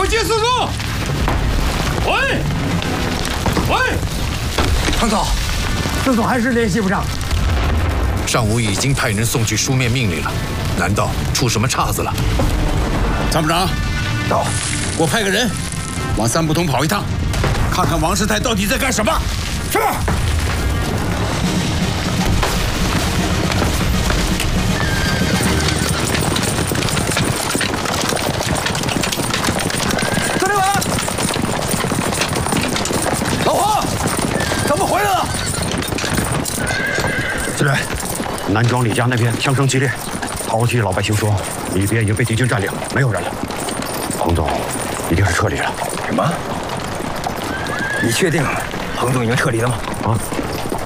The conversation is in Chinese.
接四座。喂， 彭总，四总还是联系不上。 上午已经派人送去书面命令了，难道出什么岔子了？ 参谋长， 到， 我派个人往三不通跑一趟，看看王世泰到底在干什么。 是。司令员，老黄，咱们回来了。 司令，南庄李家那边枪声激烈，淘气老百姓说里边已经被敌军占领，没有人了。彭总一定是撤离了。 什么？你确定彭总已经撤离了吗？ 啊。